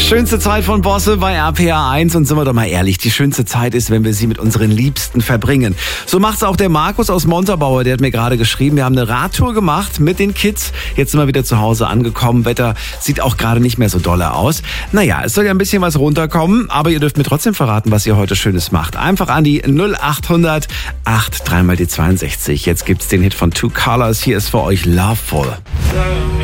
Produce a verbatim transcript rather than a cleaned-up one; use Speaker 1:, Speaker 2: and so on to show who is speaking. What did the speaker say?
Speaker 1: Schönste Zeit von Bosse bei R P R eins. Und sind wir doch mal ehrlich, die schönste Zeit ist, wenn wir sie mit unseren Liebsten verbringen. So macht's auch der Markus aus Montabaur. Der hat mir gerade geschrieben, wir haben eine Radtour gemacht mit den Kids. Jetzt sind wir wieder zu Hause angekommen. Wetter sieht auch gerade nicht mehr so dolle aus. Naja, es soll ja ein bisschen was runterkommen, aber ihr dürft mir trotzdem verraten, was ihr heute Schönes macht. Einfach an die null acht hundert acht drei mal die zweiundsechzig. Jetzt gibt's den Hit von Two Colors. Hier ist für euch Loveful.